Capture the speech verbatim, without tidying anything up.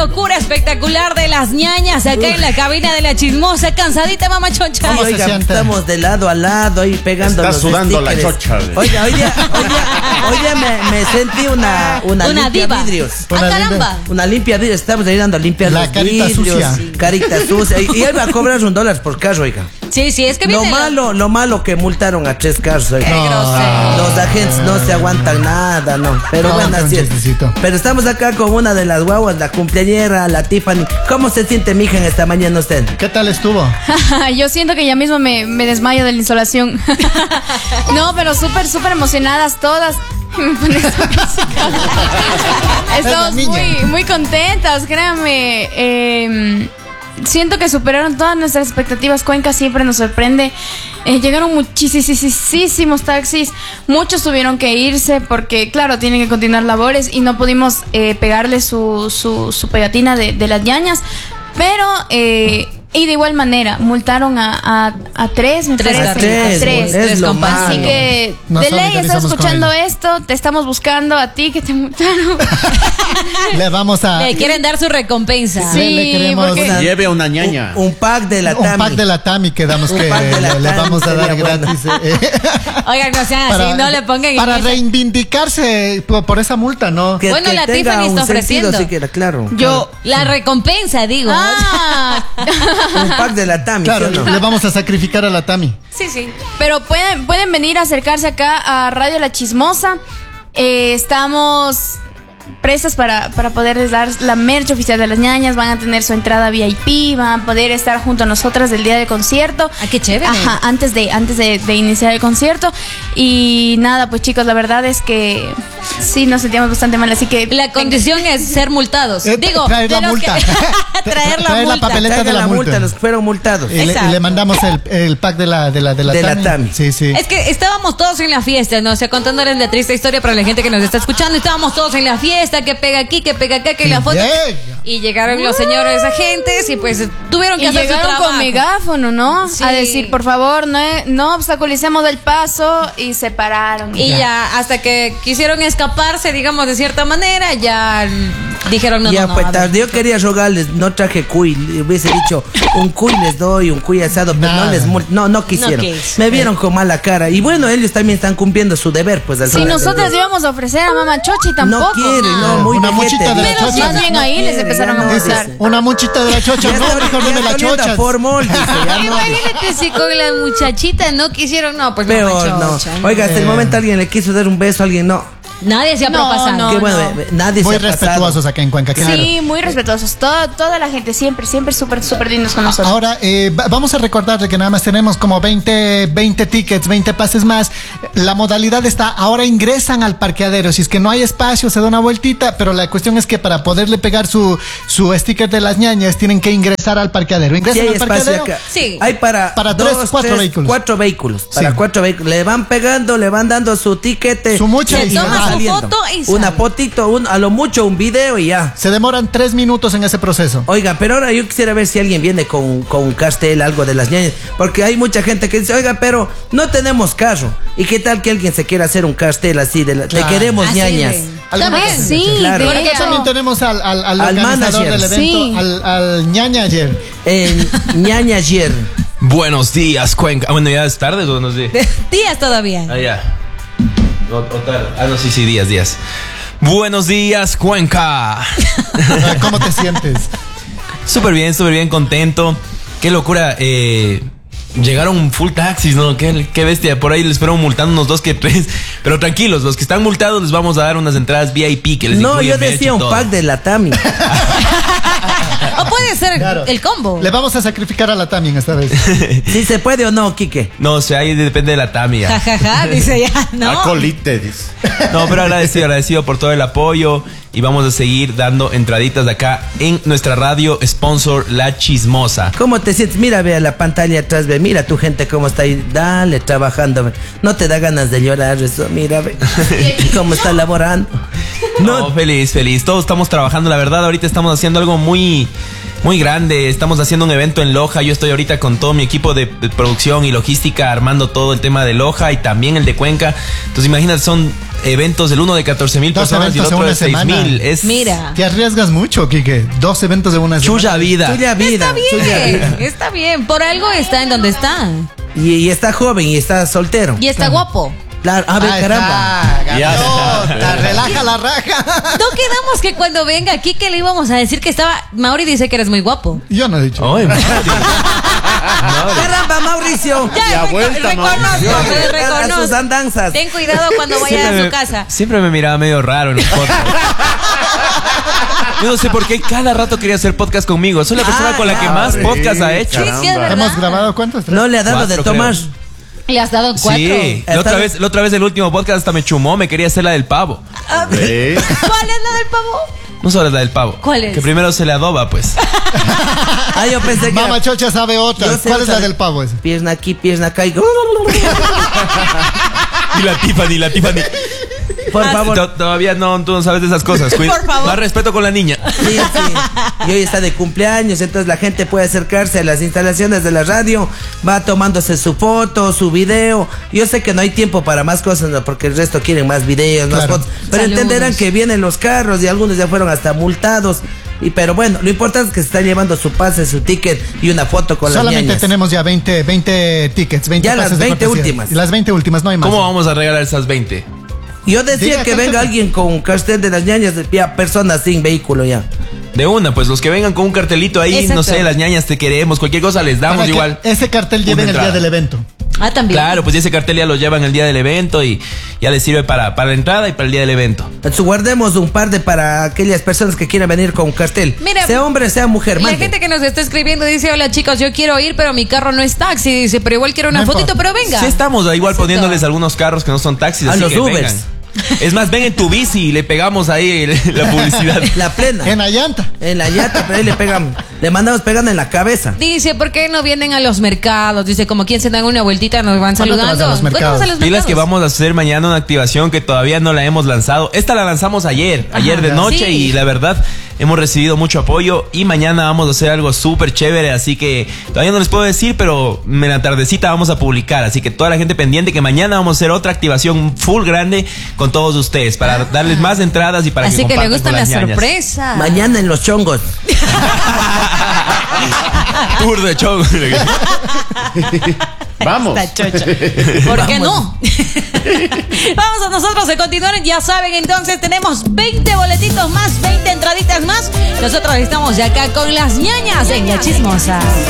locura espectacular de las ñañas acá Uf. en la cabina de La Chismosa. ¿Cansadita, mamá chocha? Sí, oiga, estamos de lado a lado ahí pegando Está los sudando stickers. la chocha. Oiga, hoy día, hoy día, hoy día me, me sentí una, una, una limpia diva. vidrios. ¡Ah, caramba! Una limpia vidrios. Estamos ayudando a limpiar la los carita vidrios. Sucia. Sí. Carita sucia. Y, y él va a cobrar un dólar por carro, oiga. Sí, sí, es que viene Lo malo, lo malo que multaron a tres carros. Oiga. Qué grosero. Los agentes no se aguantan nada, no. Pero No, bueno, un así es. chistecito. Pero estamos acá con una de las guaguas, la cumpleañera, la Tiffany. ¿Cómo se siente, mija, en esta mañana usted? ¿Qué tal estuvo? Yo siento que ya mismo me, me desmayo de la insolación. No, pero súper, súper emocionadas todas. Me pone esa música. Estamos muy, muy contentas, créanme. Eh, siento que superaron todas nuestras expectativas. Cuenca siempre nos sorprende. Eh, llegaron muchísimos taxis. Muchos tuvieron que irse porque, claro, tienen que continuar labores y no pudimos eh, pegarle su, su, su pegatina de, de las ñañas. Pero... Eh, y de igual manera, multaron a, a, a tres, me Tres, parece. tres, a tres. es lo compas. Así malo. que, Nos de ley, estás solidarizamos escuchando con esto, te estamos buscando a ti que te multaron. Le vamos a... Le quieren dar su recompensa. Sí, le, le queremos porque- una- Lleve a una ñaña. Un, un pack de la un Tami. pack de la Tami que damos Un que pack de la le, le Tami vamos a dar sería bueno. gratis. eh. Oigan, no sean así, no le pongan... Para en esa- reivindicarse por, por esa multa, ¿no? Que, Bueno, que la tenga Tiffany un está sentido, ofreciendo. sí que era claro. Yo. La recompensa, digo. Ah, Un pack de la Tami, Claro, ¿sí o no? le vamos a sacrificar a la Tami. Sí, sí. pero pueden, pueden venir a acercarse acá a Radio La Chismosa. Eh, estamos prestas para, para poderles dar la merch oficial de las ñañas. Van a tener su entrada V I P, van a poder estar junto a nosotras el día del concierto. Ah, qué chévere. Ajá, antes de, antes de, de iniciar el concierto. Y nada, pues chicos, la verdad es que sí nos sentíamos bastante mal, así que La condición es ser multados. Eh, Digo, traer de la los multa. que- traer la Traer la multa. papeleta Traigan de la la multa, multa. los fueron multados. Y le, y Exacto. le mandamos el, el pack de la, de la, de la De la Tami. Tami. Sí, sí. Es que estábamos todos en la fiesta, ¿no? O sea, contándoles la triste historia para la gente que nos está escuchando. Estábamos todos en la fiesta, que pega aquí, que pega acá, que la foto. Yeah. Y llegaron los señores agentes y pues tuvieron que Y hacer su llegaron trabajo. con megáfono, ¿no? Sí. A decir, por favor, no, no obstaculicemos el paso, y se pararon. Y ya, hasta que quisieron escaparse, digamos, de cierta manera, ya dijeron no, ya no, no. pues a ver. tarde. Yo quería rogarles, no traje cuy. Le hubiese dicho un cuy les doy, un cuy asado, pero Nada. no les mul- no, no quisieron. No quis. Me vieron con mala cara. Y bueno, ellos también están cumpliendo su deber, pues al Si final del nosotras día. íbamos a ofrecer a Mama Chochi, tampoco. No quiere, no, muy Una vejete, mochita de la dice. Pero chocha. más bien ahí les quiere, empezaron ya a no, gustar. dice. Una muchita de la chocha, Ya no, está- mejor ya deme está la oliendo a chocha. formol, dice, ya no. Imagínate si con la muchachita no quisieron, no, pues Peor, no, no. machocha, Oiga, hasta el Eh. momento alguien le quiso dar un beso, alguien no. Nadie se ha No, propasado. no. Qué bueno, eh, nadie Muy se ha pasado. respetuosos acá en Cuenca, claro. Sí, muy respetuosos. Todo, toda la gente, siempre, siempre súper, súper lindos con nosotros. Ahora, eh, va- vamos a recordarle que nada más tenemos como veinte, veinte tickets, veinte pases más. La modalidad está, ahora ingresan al parqueadero. Si es que no hay espacio, se da una vueltita, pero la cuestión es que para poderle pegar su, su sticker de las ñañas, tienen que ingresar al parqueadero. Sí Ingresan hay al espacio parqueadero. acá. Sí. Hay para, Para dos, tres, cuatro vehículos. Cuatro vehículos. Para Sí. cuatro vehículos. Le van pegando, le van dando su tiquete. Su mucha Se y toma va su saliendo. foto y Una sale. fotito, un, a lo mucho un video y ya. Se demoran tres minutos en ese proceso. Oiga, pero ahora yo quisiera ver si alguien viene con, con un cartel, algo de las ñañas. Porque hay mucha gente que dice, oiga, pero no tenemos carro. ¿Y qué tal que alguien se quiera hacer un cartel así de la, Claro. te queremos Así ñañas? de- ¿Alguna También, cosa? sí, Claro. de Por acá hecho. también tenemos al, al, al Al organizador manager. del evento, Sí. al, al ñaña ayer. En ñaña ayer. Buenos días, Cuenca. Ah, bueno, ya es tarde, o no sé. Días todavía. Ah, ya. O, o tarde. Ah, no, sí, sí, días, días. Buenos días, Cuenca. ¿Cómo te sientes? Súper bien, súper bien, contento. Qué locura. Eh, llegaron full taxis, ¿no? Qué, qué bestia. Por ahí les fueron multando unos dos que tres. Pero tranquilos, los que están multados les vamos a dar unas entradas V I P que les No, incluye yo merch y decía un todo. pack de la Tami. O puede ser Claro. el combo. Le vamos a sacrificar a la Tami esta vez. ¿Sí se puede o no, Quique? No, o sea, ahí depende de la Tami. Ja, ja, ja, dice ya, ¿no? Acolite, dice. No, pero agradecido, agradecido por todo el apoyo y vamos a seguir dando entraditas de acá en nuestra radio sponsor La Chismosa. ¿Cómo te sientes? Mira, ve a la pantalla atrás, ve, mira tu gente cómo está ahí, dale, trabajando, ve. No te da ganas de llorar eso, mira, ve, cómo está laborando. No, feliz, feliz. Todos estamos trabajando, la verdad, ahorita estamos haciendo algo muy muy grande. Estamos haciendo un evento en Loja. Yo estoy ahorita con todo mi equipo de, de producción y logística armando todo el tema de Loja y también el de Cuenca. Entonces imagínate, son eventos, el uno de catorce mil personas y el otro de seis mil. Es... Mira. Te arriesgas mucho, Quique. Dos eventos de una semana. Chulla vida. Chulla vida. Está bien, chulla vida. está bien. Por algo está en donde está. Y, y está joven y está soltero. Y está guapo. Claro, a ver, Ahí caramba. está, gaviota, relaja la raja. No quedamos que cuando venga aquí que le íbamos a decir que estaba... Mauri dice que eres muy guapo. Yo no he dicho. Ay, madre. Caramba, Mauricio. Ya, reco- vuelta, reconozco, Mauricio. me A reconozco. sus andanzas. Ten cuidado cuando vayas Siempre a me- su casa. Siempre me miraba medio raro en los podcasts. Yo no sé por qué cada rato quería hacer podcast conmigo. Soy la persona Ah, con la que ya, más sí, podcast ha hecho. Sí, sí, es verdad. ¿Hemos grabado cuántos? No le ha dado Cuatro, de tomar. creo. Le has dado cuatro. Sí, la otra, Está- vez, la otra vez el último podcast hasta me chumó, me quería hacer la del pavo. Ah, ¿Cuál ¿Eh? es la del pavo? No solo la del pavo. ¿Cuál es? Que primero se le adoba, pues. Ah, yo pensé que. Mamá Chocha sabe otra. Yo sé ¿Cuál es otra la de- del pavo ese? Pierna aquí, pierna acá. Y... Y la Tiffany, la Tiffany. Por favor. To- Todavía no, tú no sabes de esas cosas. Cuida- Por favor. Más respeto con la niña. Sí, sí. Y hoy está de cumpleaños, entonces la gente puede acercarse a las instalaciones de la radio, va tomándose su foto, su video. Yo sé que no hay tiempo para más cosas, ¿no? Porque el resto quieren más videos, más Claro. fotos. Pero Saludos. entenderán que vienen los carros y algunos ya fueron hasta multados. Y pero bueno, lo importante es que se están llevando su pase, su ticket y una foto con las Solamente ñañas. tenemos ya veinte, veinte tickets, veinte Ya las pases de veinte cortesía. últimas. Y las veinte últimas, no hay más. ¿Cómo vamos a regalar esas veinte? Yo decía Diga, que cántate. venga alguien con un cartel de las ñañas, ya personas sin vehículo ya. De una, pues los que vengan con un cartelito ahí, Exacto. no sé, las ñañas te queremos, cualquier cosa les damos Para que igual. ese cartel lleve en el día entrada. del evento. Ah, también. Claro, pues ese cartel ya lo llevan el día del evento y ya les sirve para, para la entrada y para el día del evento. Entonces, guardemos un par de para aquellas personas que quieran venir con un cartel. Mira, sea hombre, sea mujer, La mande. gente que nos está escribiendo dice, hola chicos, yo quiero ir, pero mi carro no es taxi. Dice, pero igual quiero una No fotito, importa. pero venga. Sí estamos ahí igual Exacto. poniéndoles algunos carros que no son taxis, A así los que Ubers. vengan. Es más, ven en tu bici y le pegamos ahí el- la publicidad. La plena. En la llanta. En la llanta, pero ahí le pegan, le mandamos pegando en la cabeza. Dice, ¿por qué no vienen a los mercados? Dice, como quien se dan una vueltita, nos van ¿Cuándo te vas saludando. a los ¿Cuándo mercados? vas a los Pilas mercados? que vamos a hacer mañana una activación que todavía no la hemos lanzado. Esta la lanzamos ayer, ayer de ya. noche Sí. y la verdad hemos recibido mucho apoyo y mañana vamos a hacer algo súper chévere, así que todavía no les puedo decir, pero en la tardecita vamos a publicar, así que toda la gente pendiente que mañana vamos a hacer otra activación full grande con todos ustedes para darles más entradas y para Así que le compartan gustan con las ñañas. sorpresas. Mañana en los chongos. Tour de show. Vamos. Esta chocha. ¿Por qué no? Vamos a nosotros a continuar. Ya saben, entonces tenemos veinte boletitos más, veinte entraditas más. Nosotros estamos de acá con las ñañas en La Chismosa.